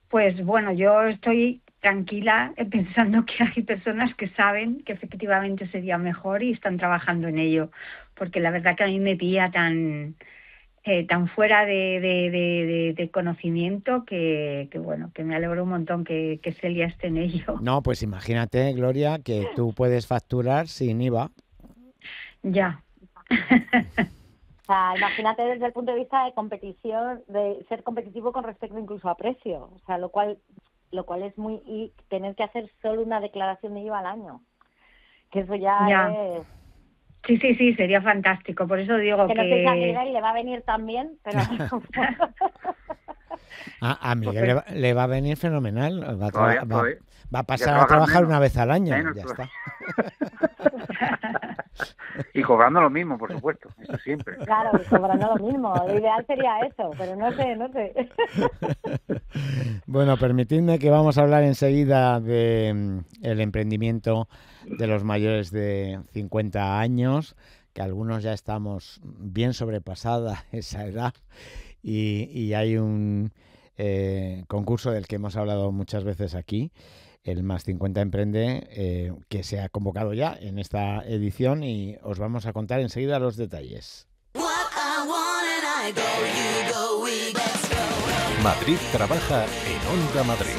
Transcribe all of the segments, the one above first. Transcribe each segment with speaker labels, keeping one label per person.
Speaker 1: Pues bueno, yo estoy tranquila pensando que hay personas que saben que efectivamente sería mejor y están trabajando en ello, porque la verdad que a mí me pilla tan fuera de conocimiento que bueno, que me alegro un montón que Celia esté en ello.
Speaker 2: No, pues imagínate, Gloria, que tú puedes facturar sin IVA.
Speaker 1: Ya.
Speaker 3: O sea, imagínate desde el punto de vista de competición, de ser competitivo con respecto incluso a precio, o sea, lo cual es y tener que hacer solo una declaración de IVA al año, que eso ya
Speaker 1: Ya.
Speaker 3: es...
Speaker 1: Sí, sería fantástico. Por eso digo
Speaker 3: Que no sé si a Miguel le va a venir tan bien, pero...
Speaker 2: A Miguel le va a venir fenomenal. Va a pasar a
Speaker 4: trabajar
Speaker 2: trabajar
Speaker 4: menos.
Speaker 2: una vez al año.
Speaker 4: Menos,
Speaker 2: Ya
Speaker 4: pues.
Speaker 2: está.
Speaker 4: Y cobrando lo mismo, por supuesto, eso siempre.
Speaker 3: Claro, y cobrando lo mismo. Lo ideal sería eso, pero no sé.
Speaker 2: Bueno, permitidme que vamos a hablar enseguida de el emprendimiento de los mayores de 50 años, que algunos ya estamos bien sobrepasada esa edad, y hay un concurso del que hemos hablado muchas veces aquí, el Más 50 Emprende, que se ha convocado ya en esta edición y os vamos a contar enseguida los detalles.
Speaker 5: Madrid trabaja en Onda Madrid.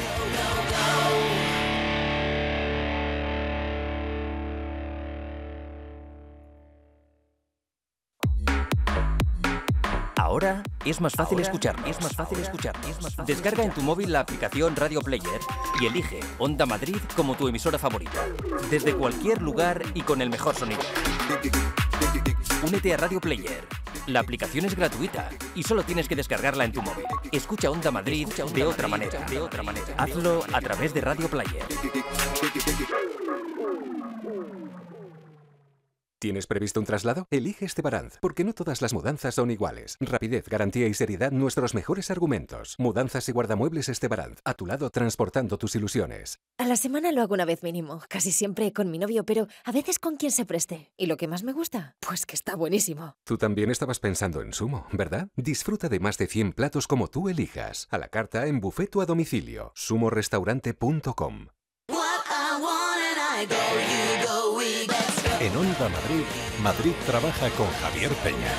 Speaker 6: Ahora es más fácil escuchar. Descarga en tu móvil la aplicación Radio Player y elige Onda Madrid como tu emisora favorita. Desde cualquier lugar y con el mejor sonido. Únete a Radio Player. La aplicación es gratuita y solo tienes que descargarla en tu móvil. Escucha Onda Madrid de otra manera. Hazlo a través de Radio Player.
Speaker 5: ¿Tienes previsto un traslado? Elige Estebaranz, porque no todas las mudanzas son iguales. Rapidez, garantía y seriedad, nuestros mejores argumentos. Mudanzas y guardamuebles Estebaranz, a tu lado transportando tus ilusiones.
Speaker 7: A la semana lo hago una vez mínimo, casi siempre con mi novio, pero a veces con quien se preste. ¿Y lo que más me gusta? Pues que está buenísimo.
Speaker 5: Tú también estabas pensando en Sumo, ¿verdad? Disfruta de más de 100 platos como tú elijas. A la carta, en buffet o a domicilio. sumorestaurante.com. En Onda Madrid, Madrid trabaja con Javier Peña.